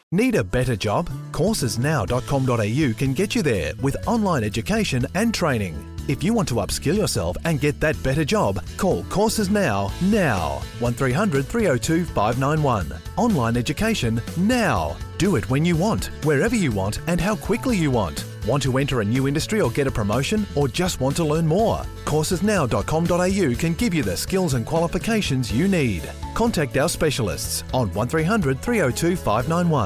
Need a better job? Coursesnow.com.au can get you there with online education and training. If you want to upskill yourself and get that better job, call Courses Now. 1300 302 591. Online education now. Do it when you want, wherever you want, and how quickly you want. Want to enter a new industry or get a promotion, or just want to learn more? Coursesnow.com.au can give you the skills and qualifications you need. Contact our specialists on 1300 302 591.